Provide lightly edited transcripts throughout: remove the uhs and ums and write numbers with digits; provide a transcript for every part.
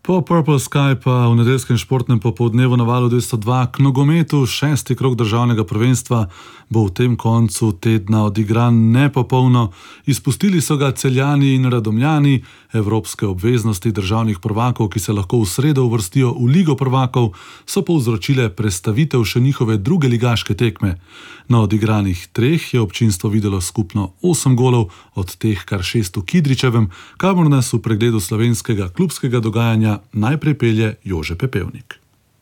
Po Purple Sky pa v nedeljskem športnem popoldnevu na Valu 202 k nogometu 6. krog državnega prvenstva bo v tem koncu tedna odigran nepopolno. Izpustili so ga Celjani in Radomljani. Evropske obveznosti državnih prvakov, ki se lahko v sredo uvrstijo v Ligo prvakov, so povzročile prestavitev še njihove druge ligaške tekme. Na odigranih 3 je občinstvo videlo skupno 8 golov, od teh kar 6 v Kidričevem, kamor nas v pregledu slovenskega klubskega dogajanja najprej pelje Jože Pepevnik.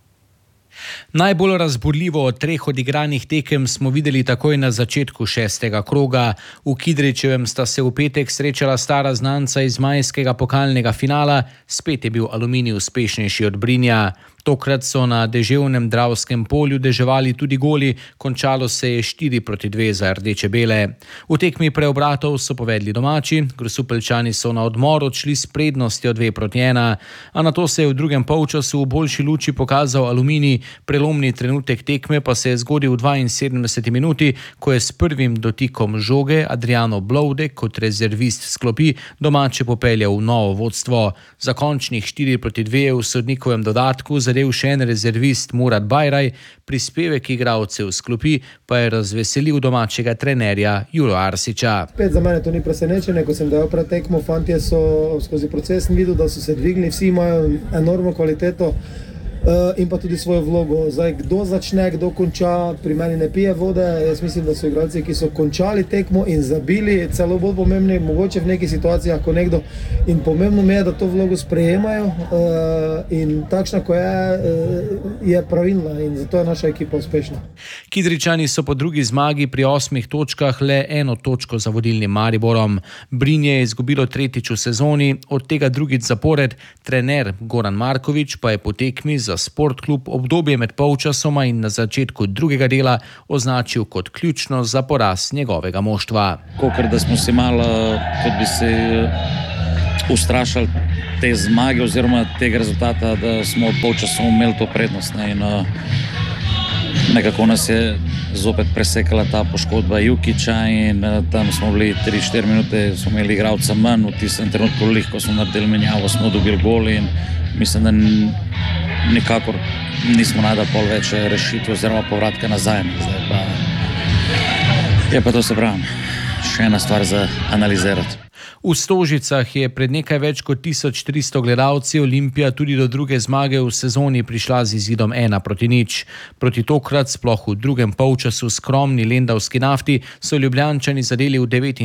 Najbolj razburljivo od 3 odigranih tekem smo videli takoj na začetku 6. kroga. V Kidričevem sta se v petek srečala stara znanca iz majskega pokalnega finala, spet je bil Aluminij uspešnejši od Brinja. Tokrat so na deževnem Dravskem polju deževali tudi goli, končalo se je 4-2 za rdeče-bele. V tekmi preobratov so povedli domači, Grosupeljčani so na odmor odšli s prednostjo 2-1, a nato se je v drugem polčasu v boljši luči pokazal Aluminij, prelomni trenutek tekme pa se je zgodil v 72 minuti, ko je s prvim dotikom žoge Adriano Blovde kot rezervist sklopi domače popeljal v novo vodstvo. Za končnih 4-2 v sodnikovem dodatku zadel še en rezervist Murad Bajraj, prispevek igralcev sklopi pa je razveselil domačega trenerja Juro Arsiča. Spet za mene to ni presenečenje, ko sem dal pred tekmo, fantje so skozi proces videl, da so se dvignili, vsi imajo enormno kvaliteto in pa tudi svojo vlogo. Zdaj, kdo začne, kdo konča, pri meni ne pije vode. Jaz mislim, da so igralci, ki so končali tekmo in zabili, celo bolj pomembni, mogoče v nekih situacijah, ko nekdo, in pomembno mi je, da to vlogo sprejemajo in takšna, ko je pravilna in zato je naša ekipa uspešna. Kidričani so po drugi zmagi pri 8 točkah le 1 točko za vodilnim Mariborom. Brinje je izgubilo 3. v sezoni, od tega 2. zapored. Trener Goran Markovič pa je po tekmi za Sportklub obdobje med polčasoma in na začetku drugega dela označil kot ključno za poraz njegovega moštva. Kakor da smo se malo, kot bi se ustrašali te zmage oziroma tega rezultata, da smo od polčasov imeli to prednost. In nekako nas je zopet presekala ta poškodba Jukića in tam smo bili 3-4 minute, smo imeli igralca manj, v tistem trenutku ko smo naredili menjavo, smo dobili gol in mislim, da nikakor nismo našli pol več rešitve oziroma povratka nazaj. Zdaj pa je pa to, se pravim, še ena stvar za analizirati. V Stožicah je pred nekaj več kot 1300 gledalci Olimpija tudi do druge zmage v sezoni prišla z izidom 1-0. Proti tokrat, sploh v drugem polčasu skromni lendavski Nafti, so Ljubljančani zadeli v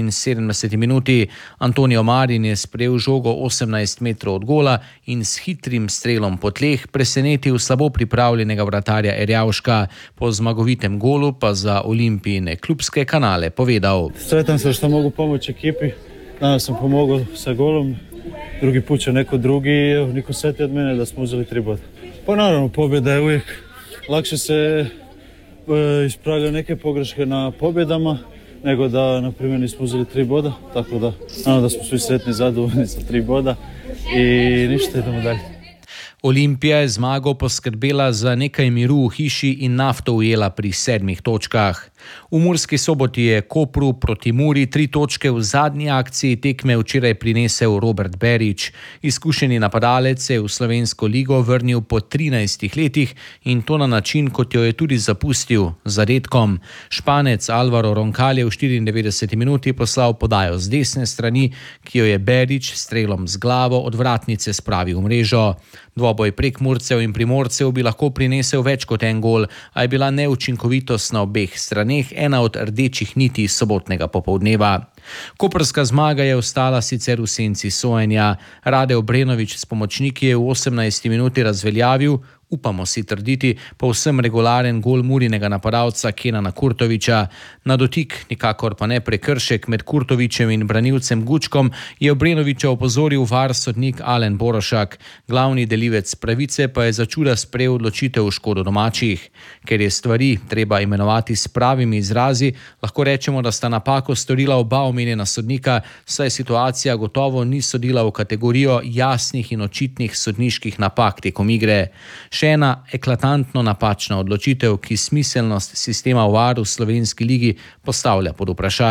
79 minuti. Antonio Marin je sprejel žogo 18 metrov od gola in s hitrim strelom po tleh presenetil slabo pripravljenega vratarja Erjavška. Po zmagovitem golu pa za Olimpijine klubske kanale povedal: Sretan sam što mogu pomoći ekipi. Danas sam pomogao sa golom, drugi put će neko drugi i niko seti od mene da smo uzeli 3 boda. Pa naravno, pobjeda je uvijek. Lakše se ispravljaju neke pogreške na pobjedama nego da, na primjer, nismo uzeli 3 boda. Tako da, naravno da smo svi sretni i zadovoljni sa 3 boda i ništa, idemo dalje. Olimpija je zmago poskrbela za nekaj miru v hiši in Nafto ujela pri 7 točkah. V Murski Soboti je Kopru proti Muri 3 točke v zadnji akciji tekme včeraj prinesel Robert Berić. Izkušeni napadalec se je v slovensko ligo vrnil po 13 letih in to na način, kot jo je tudi zapustil, z zadetkom. Španec Alvaro Roncal je v 94 minuti poslal podajo z desne strani, ki jo je Berić strelom z glavo od vratnice spravil v mrežo. Dvoboj Prekmurcev in Primorcev bi lahko prinesel več kot en gol, a je bila neučinkovitost na obeh straneh ena od rdečih niti sobotnega popoldneva. Koprska zmaga je ostala sicer v senci sojenja. Rade Obrenović s pomočniki je v 18 minuti razveljavil, upamo si trditi, povsem regularen gol Murinega napadalca Kenana Kurtovića. Na dotik, nikakor pa ne prekršek med Kurtovićem in branilcem Gučkom, je Obrenovića opozoril VAR sodnik Alen Borošak. Glavni delivec pravice pa je začuda sprejel odločitev v škodo domačih. Ker je stvari treba imenovati s pravimi izrazi, lahko rečemo, da sta napako storila oba omenjena sodnika, saj situacija gotovo ni sodila v kategorijo jasnih in očitnih sodniških napak tekom igre. Še ena eklatantno napačna odločitev, ki smiselnost sistema VAR v slovenski ligi postavlja pod vprašaj.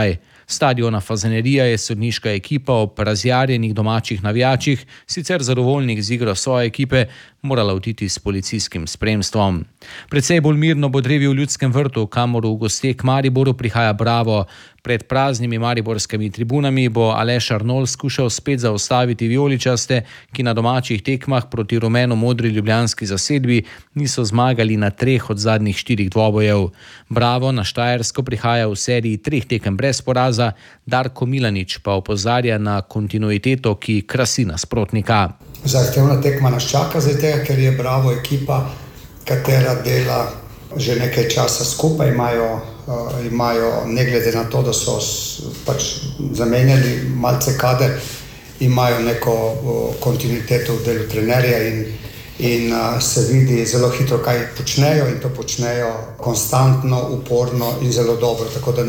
Stadiona Fazanerija je sodniška ekipa ob razjarjenih domačih navijačih, sicer zadovoljnih z igro svoje ekipe, morala oditi s policijskim spremstvom. Precej bolj mirno bo drevi v Ljudskem vrtu, kamor v gosteh k Mariboru prihaja Bravo. Pred praznimi mariborskimi tribunami bo Aleš Arnold skušal spet zaustaviti vijoličaste, ki na domačih tekmah proti rumeno-modri ljubljanski zasedbi niso zmagali na 3 od zadnjih 4 dvobojev. Bravo na Štajersko prihaja v seriji 3 tekem brez poraza, Darko Milanič pa opozarja na kontinuiteto, ki krasi nasprotnika. Zahtevna tekma nas čaka, ker je Bravo ekipa, katera dela že nekaj časa skupaj, imajo, ne glede na to, da so pač zamenjali malce kader, imajo neko kontinuiteto v delu trenerja in se vidi zelo hitro, kaj počnejo, in to počnejo konstantno, uporno in zelo dobro, tako da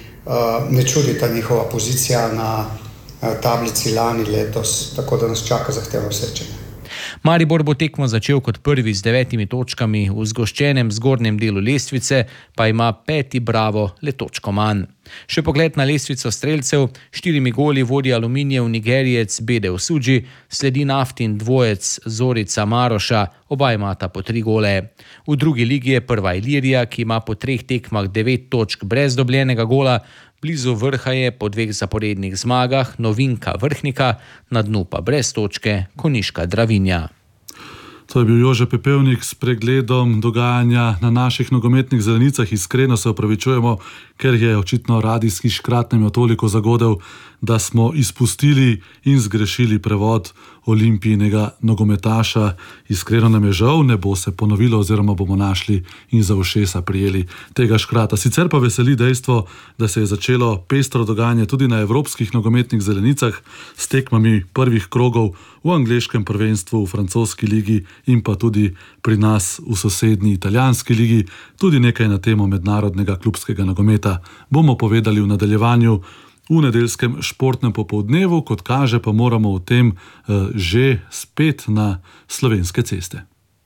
ne čudi ta njihova pozicija na tablici lani, letos, tako da nas čaka zahtevno srečanje. Maribor bo tekmo začel kot prvi z 9 točkami, v zgoščenem zgornjem delu lestvice pa ima 5. Bravo le točko manj. Še pogled na lestvico strelcev, 4 goli vodi Aluminijev Nigerijec Bede Osuji, sledi Naftin dvojec Zorica Maroša, oba imata po 3 gole. V drugi ligi je prva Ilirija, ki ima po 3 tekmah 9 točk brez dobljenega gola, blizu vrha je po 2 zaporednih zmagah novinka Vrhnika, na dnu pa brez točke Konjiška Dravinja. To je bil Jože Pepevnik s pregledom dogajanja na naših nogometnih zelenicah. Iskreno se opravičujemo, ker je očitno radijski škrat nam je toliko zagodel, da smo izpustili in zgrešili prevod Olimpijinega nogometaša. Iskreno nam je žal, ne bo se ponovilo oziroma bomo našli in za ušesa prijeli tega škrata. Sicer pa veseli dejstvo, da se je začelo pestro dogajanje tudi na evropskih nogometnih zelenicah s tekmami prvih krogov v angleškem prvenstvu, v francoski ligi in pa tudi pri nas v sosednji italijanski ligi. Tudi nekaj na temo mednarodnega klubskega nogometa bomo povedali v nadaljevanju v nedeljskem športnem popoldnevu, kot kaže pa moramo v tem že spet na slovenske ceste.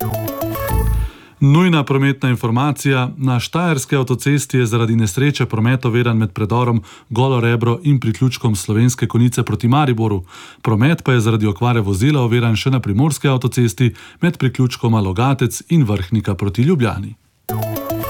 Nujna prometna informacija. Na Štajerski avtocesti je zaradi nesreče promet oviran med predorom Golo Rebro in priključkom Slovenske Konjice proti Mariboru. Promet pa je zaradi okvare vozila oviran še na Primorski avtocesti med priključkoma Logatec in Vrhnika proti Ljubljani.